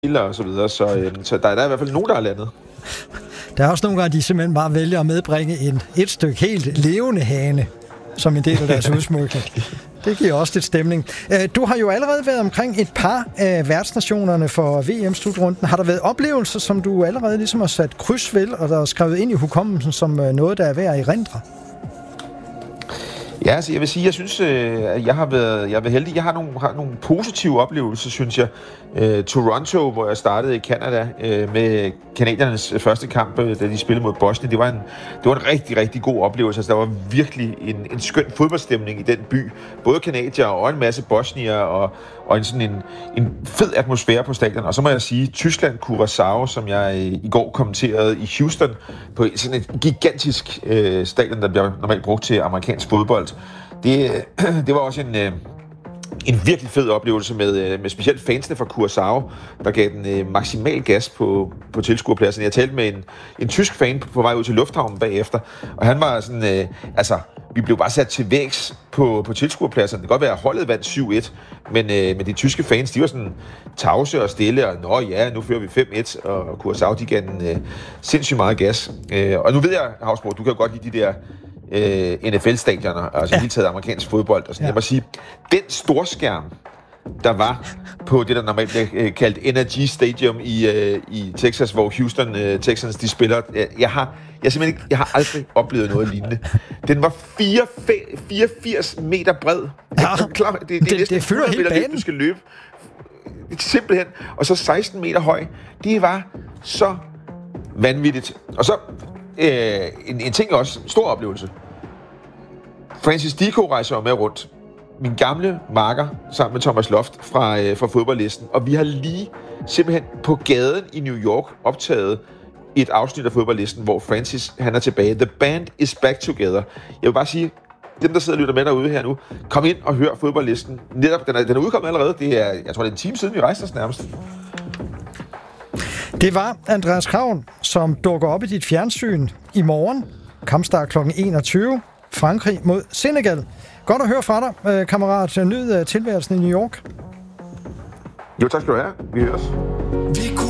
og så videre, så der er i hvert fald nogen, der er landet. Der er også nogle gange, de simpelthen bare vælger at medbringe et stykke helt levende hane som en del af deres udsmykning. Det giver også lidt stemning. Du har jo allerede været omkring et par af værtsnationerne for VM-slutrunden. Har der været oplevelser, som du allerede ligesom har sat kryds ved, og der er skrevet ind i hukommelsen som noget, der er værd at erindre? Ja, altså jeg vil sige, jeg synes, at jeg har været heldig. Jeg har nogle positive oplevelser, synes jeg. Toronto, hvor jeg startede i Canada med canadiernes første kamp, da de spillede mod Bosnien. Det var en rigtig, rigtig god oplevelse. Altså, der var virkelig en skøn fodboldstemning i den by. Både canadier og en masse bosnier og en fed atmosfære på stadion. Og så må jeg sige, Tyskland, Curaçao, som jeg i går kommenterede i Houston, på sådan et gigantisk stadion, der bliver normalt brugt til amerikansk fodbold. Det var også en virkelig fed oplevelse med specielt fansene fra Curaçao, der gav den maksimal gas på tilskuerpladsen. Jeg talte med en tysk fan på vej ud til lufthavnen bagefter, og han var sådan, vi blev bare sat til vægs på tilskuerpladsen. Det kan godt være, at holdet vandt 7-1, men de tyske fans, de var sådan tavse og stille, og nu fører vi 5-1, og Curaçao, de gav den sindssygt meget gas. Og nu ved jeg, Havsbro, du kan jo godt lide de der NFL-stadioner, altså hele taget amerikansk fodbold. Og sådan. Jeg må sige, den storskærm, der var på det, der normalt bliver kaldt Energy Stadium i Texas, hvor Houston Texans de spiller. Jeg har aldrig oplevet noget lignende. Den var 84 meter bred. Klar, det fylder hele banen. Du skal løbe. Simpelthen. Og så 16 meter høj. Det var så vanvittigt. Og så en ting også, stor oplevelse. Francis Dico rejser jo med rundt. Min gamle makker sammen med Thomas Loft fra fodboldlisten. Og vi har lige simpelthen på gaden i New York optaget et afsnit af fodboldlisten, hvor Francis han er tilbage. The band is back together. Jeg vil bare sige, dem der sidder og lytter med derude her nu, kom ind og hør fodboldlisten. Netop, den er udkommet allerede. Jeg tror, det er en time siden, vi rejste os nærmest. Det var Andreas Kraul, som dukker op i dit fjernsyn i morgen. Kampstart kl. 21. Frankrig mod Senegal. Godt at høre fra dig, kammerat. Nyd tilværelsen i New York. Jo, tak skal du have. Vi høres.